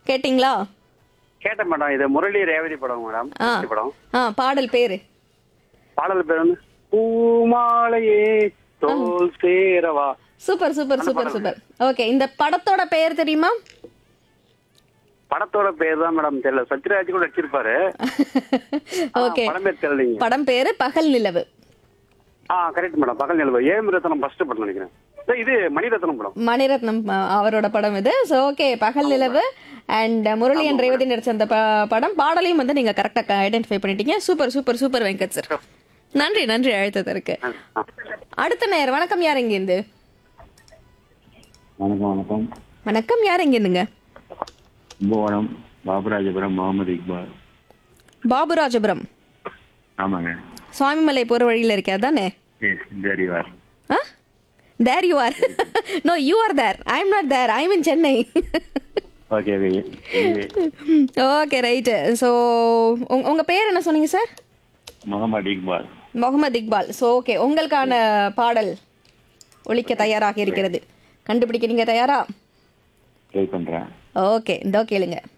கேட்டிங்களா? கேட்டேன் மேடம். இது முரளி ரேவதி படம் மேடம். ஆ படம். பாடல் பேரு பாடல் பேர் வந்து பூமாலையே தோல் சேரவா. சூப்பர் சூப்பர் அந்த சூப்பர் படம். சூப்பர். ஓகே, இந்த படத்தோட பெயர் தெரியுமா? படத்தோட பேர் தான் மேடம் தெரியல. சத்யராஜ் கூட நடிச்சிருப்பாரு. ஓகே, படம் பேர் தெரியலீங்க. படம் பேரு பகல் நிலவு. Correct madam. பகல் நிலவு ஏம் ரத்னம் ஃபர்ஸ்ட் படம் நினைக்கிறேன். இது மணிரத்னம் படம். மணிரத்னம் அவரோட படம் இது. ஸோ ஓகே, பகல் நிலவு அண்ட் முரளி அண்ட் ரேவதி நடிச்ச அந்த படம். பாடலையும் வந்து நீங்க கரெக்டா ஐடென்டிஃபை பண்ணிட்டீங்க. Super super super Venkat sir. நன்றி நன்றி அழைத்ததற்கு. அடுத்த நேரம் வணக்கம். யார் எங்கேருந்து? வணக்கம் வணக்கம். வணக்கம், யார் எங்கேருந்துங்க? கும்பகோணம் பாபுராஜபுரம் முகமது இக்பால். பாபுராஜபுரம். ஆமாங்க. சுவாமிமலை போற வழியில இருக்கே அதானே? S, there you are. There you are. No, you are there. I'm not there. I'm in Chennai. Okay okay. Okay right. So உங்க பேர் என்ன சொன்னீங்க sir? Mohammed Iqbal. Mohammed Iqbal. So okay, உங்களுக்கான பாடல் ஒலிக்க தயாராக இருக்கிறது. கண்டுபிடிக்க நீங்க தயாரா? ட்ரை பண்றேன். ஓகே, இதோ கேளுங்க.